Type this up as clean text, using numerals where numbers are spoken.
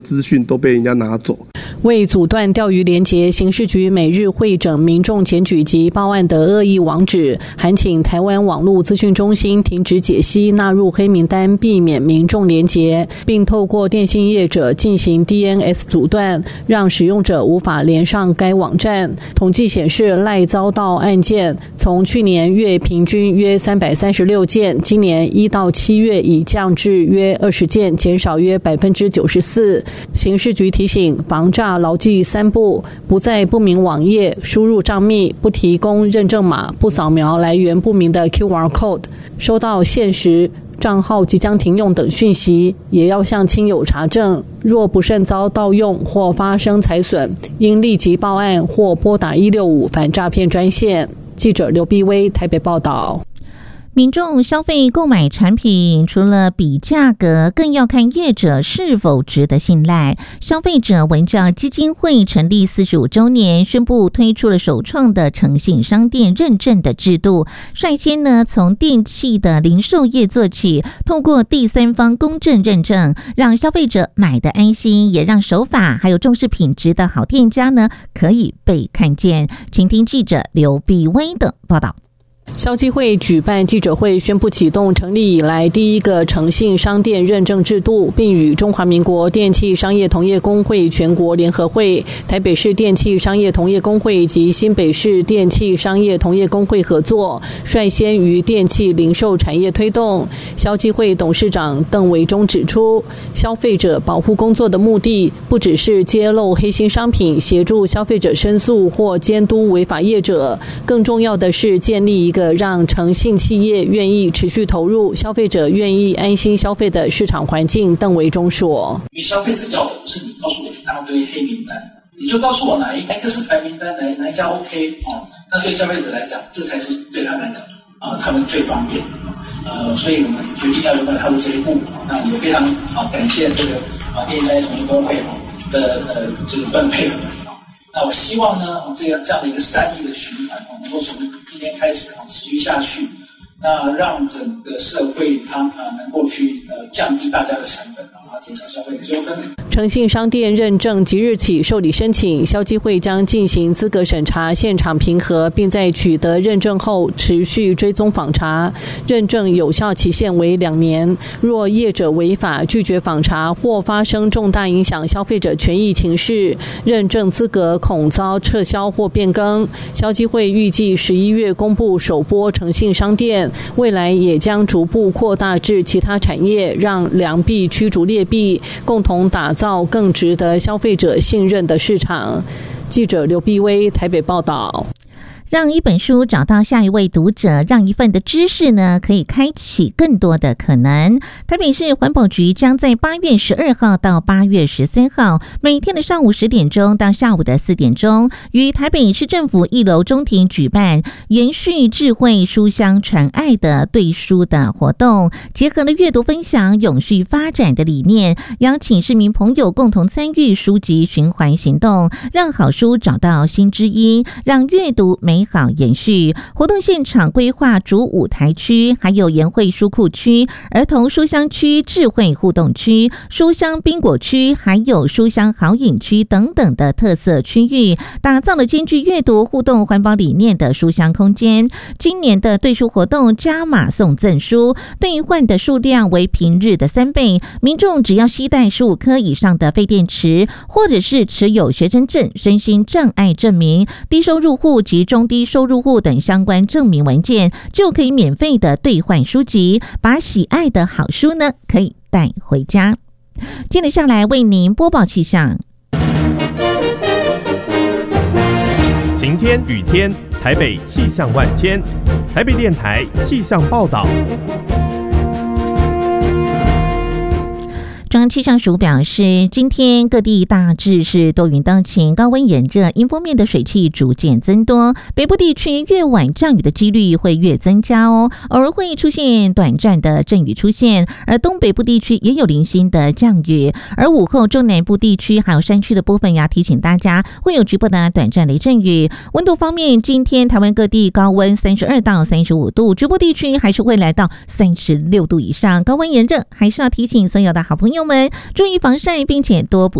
资讯都被人家拿走。 为阻断钓鱼连结，刑事局每日会诊民众检举及报案的恶意网址，函请台湾网络资讯中心停止解析，纳入黑名单，避免民众连结，并透过电信业者进行 DNS 阻断，让使用者无法连上该网站。统计显示，赖遭盗案件从去年月平均约336件，今年1到7月已降至约20件，减少约94%。刑事局提醒，防诈牢记3不：不在不明网页输入账密，不提供认证码，不扫描来源不明的 QR code， 收到限时账号即将停用等讯息，也要向亲友查证。若不慎遭盗用或发生财损，应立即报案或拨打165反诈骗专线。记者刘碧薇台北报道。 民众消费购买产品，除了比价格，更要看业者是否值得信赖。消费者文教基金会成立45周年，宣布推出了首创的诚信商店认证的制度，率先呢从电器的零售业做起，透过第三方公证认证，让消费者买得安心，也让守法还有重视品质的好店家呢可以被看见。请听记者刘碧薇的报道。 消基会举办记者会，宣布启动成立以来第一个诚信商店认证制度，并与中华民国电器商业同业公会全国联合会、台北市电器商业同业公会及新北市电器商业同业公会合作，率先于电器零售产业推动。消基会董事长邓维忠指出，消费者保护工作的目的不只是揭露黑心商品，协助消费者申诉或监督违法业者，更重要的是建立一个让诚信企业愿意持续投入、消费者愿意安心消费的市场环境。邓维忠说：“ 因为消费者要的不是你告诉我一大堆黑名单，你就告诉我哪一个是白名单，哪一家 OK 哦，那对消费者来讲，这才是对他来讲他们最方便。所以我们决定要有踏入这一步。那也非常感谢这个电器商业同业公会的这个不断配合。那我希望呢，这样的一个善意的循环能够从今天开始持续下去，那让整个社会它能够去降低大家的成本，减少消费的纠纷。 诚信商店认证即日起受理申请，消基会将进行资格审查、现场评核，并在取得认证后持续追踪访查。认证有效期限为2年。若业者违法拒绝访查或发生重大影响消费者权益情事，认证资格恐遭撤销或变更。消基会预计11月公布首波诚信商店，未来也将逐步扩大至其他产业，让良币驱逐劣币，共同打造更值得消费者信任的市场。记者刘碧薇台北报道。 让一本书找到下一位读者，让一份的知识呢可以开启更多的可能。台北市环保局将在8月12号到8月13号，每天的上午10点钟到下午的4点钟，于台北市政府1楼中庭举办延续智慧书香传爱的对书的活动，结合了阅读分享永续发展的理念，邀请市民朋友共同参与书籍循环行动，让好书找到新知音，让阅读美好延续。活动现场规划主舞台区，还有研绘书库区、儿童书香区、智慧互动区、书香宾果区，还有书香好饮区等等的特色区域，打造了兼具阅读、互动、环保理念的书香空间。今年的对书活动加码送赠书，兑换的数量为平日的3倍，民众只要携带15颗以上的废电池，或者是持有学生证、身心障碍证明、低收入户及中低收入户等相关证明文件，就可以免费的兑换书籍，把喜爱的好书呢可以带回家。接着下来为您播报气象。 晴天雨天，台北气象万千，台北电台气象报道。 中央气象署表示，今天各地大致是多云到晴，高温炎热，迎风面的水汽逐渐增多，北部地区越晚降雨的几率会越增加哦，偶尔会出现短暂的阵雨出现，而东北部地区也有零星的降雨，而午后中南部地区还有山区的部分要提醒大家会有局部的短暂雷阵雨。温度方面，今天台湾各地高温32到35度，局部地区还是会来到36度以上，高温炎热，还是要提醒所有的好朋友们们注意防晒，并且多补